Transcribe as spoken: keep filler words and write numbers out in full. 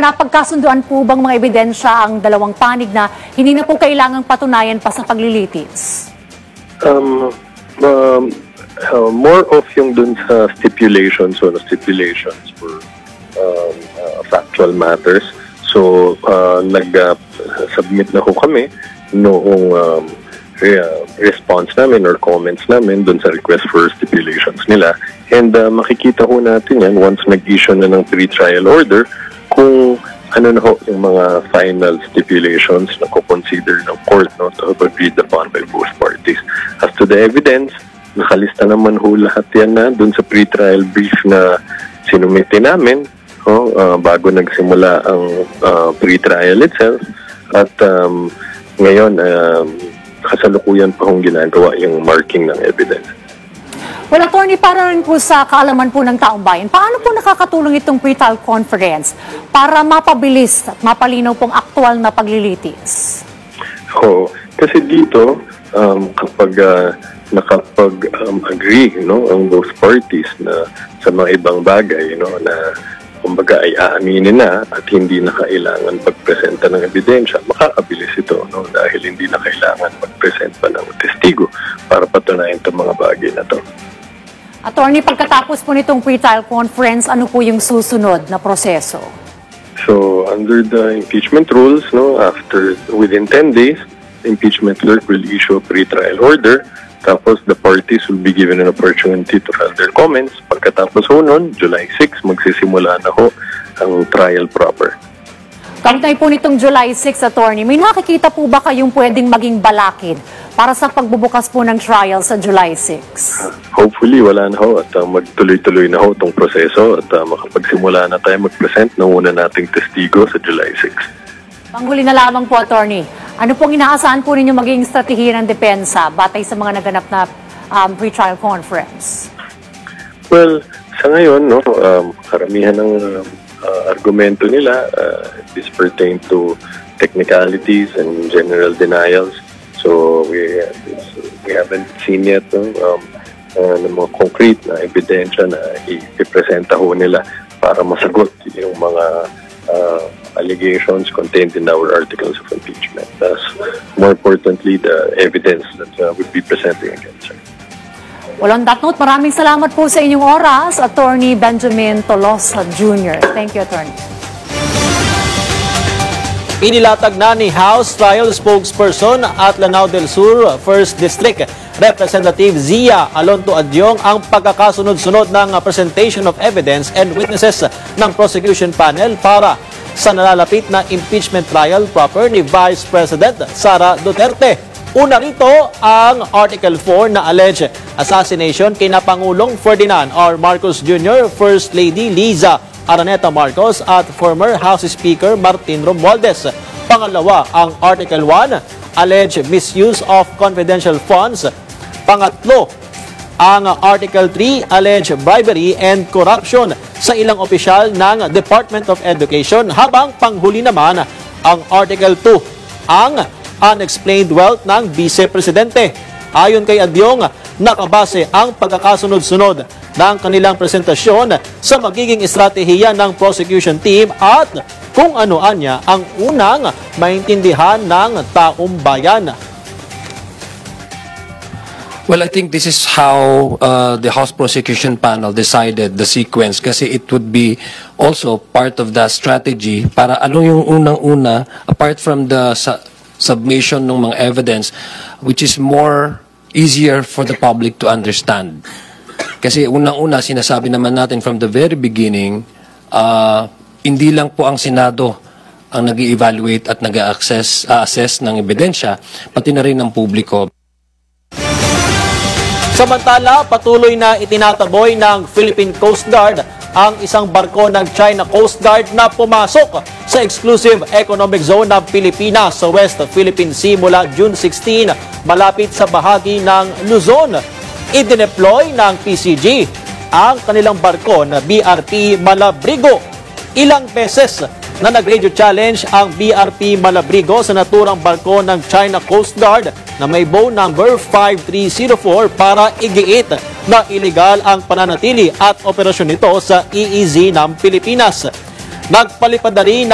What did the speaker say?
napagkasunduan po bang mga ebidensya ang dalawang panig na hindi na po kailangang patunayan pa sa paglilitis? Um, um, uh, more of yung dun sa stipulations o stipulations for um, uh, factual matters. So, uh, nag-submit uh, na ho kami noong um, re response namin or comments namin dun sa request for stipulations nila. And uh, makikita ho natin yan once nag-issue na ng pre-trial order kung ano na ho yung mga final stipulations na ko-consider ng court, no, to have agreed upon by both parties. As to the evidence, nakalista naman ho lahat yan na dun sa pre-trial brief na sinumite namin oh, uh, bago nagsimula ang uh, pre-trial itself. At um, ngayon, um, kasalukuyan pa hong ginagawa yung marking ng evidence. Well, attorney, para rin po sa kaalaman po ng taong bayan, paano po nakakatulong itong pre-trial conference para mapabilis at mapalinaw pong aktual na paglilitis? Oo, kasi dito, um, kapag uh, nakapag-agree um, no, ang both parties na sa mga ibang bagay no, na kumbaga ay aaminin na at hindi na kailangan pagpresenta ng ebidensya, makakabilis ito no, dahil hindi na kailangan magpresent pa ng testigo para patunayan itong mga bagay na to. Attorney, pagkatapos po nitong pre-trial conference, ano po yung susunod na proseso? So, under the impeachment rules, no, after within ten days, the impeachment clerk will issue a pre-trial order. Tapos, the parties will be given an opportunity to file their comments. Pagkatapos ho nun, July sixth, magsisimula na ho ang trial proper. Kaugnay po nitong July sixth, attorney, may nakikita po ba kayong pwedeng maging balakid para sa pagbubukas po ng trial sa July sixth? Uh, hopefully, wala na ho at uh, magtuloy-tuloy na ho itong proseso at uh, makapagsimula na tayo mag-present ng una nating testigo sa July sixth. Panghuli na lamang po, attorney. Ano pong inaasahan po ninyo maging strategiya ng depensa batay sa mga naganap na um, pre-trial conference? Well, sa ngayon, no, um, karamihan ng uh, uh, argumento nila uh, is pertain to technicalities and general denials. So we we haven't seen yet no, um, uh, ng mga concrete na ebidensya na ipipresenta ho nila para masagot yung mga uh, allegations contained in our articles of impeachment. Thus, more importantly, the evidence that uh, we'll be presenting against her. Well, on that note, maraming salamat po sa inyong oras, Attorney Benjamin Tolosa Junior Thank you, Attorney. Inilatag na ni House Trial Spokesperson at Lanao del Sur First District Representative Zia Alonto Adyong ang pagkakasunod-sunod ng presentation of evidence and witnesses ng prosecution panel para sa nalalapit na impeachment trial proper ni Vice President Sara Duterte. Una rito ang Article four na alleged assassination kina Pangulong Ferdinand R. Marcos Junior, First Lady Liza Araneta Marcos at former House Speaker Martin Romualdez. Pangalawa ang Article one, alleged misuse of confidential funds. Pangatlo, ang Article three, alleged bribery and corruption sa ilang opisyal ng Department of Education, habang panghuli naman ang Article two, ang unexplained wealth ng Vice Presidente. Ayon kay Adyong, nakabase ang pagkakasunod-sunod ng kanilang presentasyon sa magiging estratehiya ng prosecution team at kung ano-anya ang unang maintindihan ng taong bayan. Well, I think this is how uh, the House Prosecution Panel decided the sequence kasi it would be also part of the strategy para ano yung unang-una apart from the su submission ng mga evidence which is more easier for the public to understand. Kasi unang-una sinasabi naman natin from the very beginning, uh, hindi lang po ang Senado ang nag-evaluate at nag-assess uh, assess ng ebidensya, pati na rin ang publiko. Samantala, patuloy na itinataboy ng Philippine Coast Guard ang isang barko ng China Coast Guard na pumasok sa exclusive economic zone ng Pilipinas sa West Philippine Sea mula June sixteen, malapit sa bahagi ng Luzon. I-deploy ng P C G ang kanilang barko na B R P Malabrigo. Ilang beses na nag-radio challenge ang B R P Malabrigo sa naturang barko ng China Coast Guard na may bow number five three zero four para igiit na iligal ang pananatili at operasyon nito sa E E Z ng Pilipinas. Nagpalipad na rin